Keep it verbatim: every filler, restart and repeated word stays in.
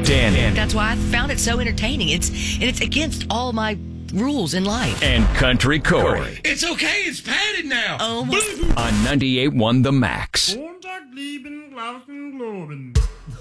Danny. That's why I found it so entertaining. It's and it's against all my rules in life. And Country Corey. It's okay. It's padded now. Oh my. On ninety-eight point one The Max. Montag lieben, glauben, globen.